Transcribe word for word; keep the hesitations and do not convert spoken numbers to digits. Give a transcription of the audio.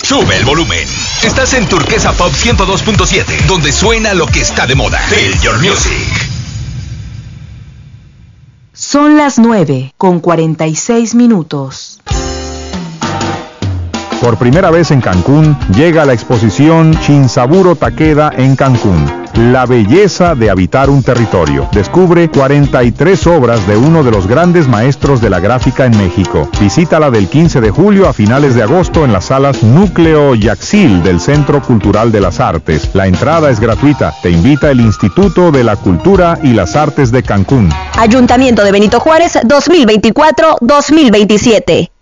Sube el volumen. Estás en Turquesa Pop ciento dos punto siete, donde suena lo que está de moda. Feel your music. Son las nueve con cuarenta y seis minutos. Por primera vez en Cancún, llega la exposición Shinsaburo Takeda en Cancún. La belleza de habitar un territorio. Descubre cuarenta y tres obras de uno de los grandes maestros de la gráfica en México. Visítala del quince de julio a finales de agosto en las salas Núcleo Yaxil del Centro Cultural de las Artes. La entrada es gratuita. Te invita el Instituto de la Cultura y las Artes de Cancún. Ayuntamiento de Benito Juárez dos mil veinticuatro dos mil veintisiete.